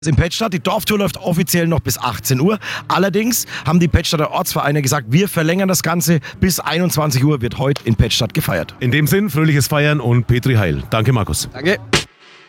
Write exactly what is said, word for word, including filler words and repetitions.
In Pettstadt, die Dorftour läuft offiziell noch bis achtzehn Uhr. Allerdings haben die Pettstadter Ortsvereine gesagt, wir verlängern das Ganze bis einundzwanzig Uhr, wird heute in Pettstadt gefeiert. In dem Sinn, fröhliches Feiern und Petri Heil. Danke, Markus. Danke.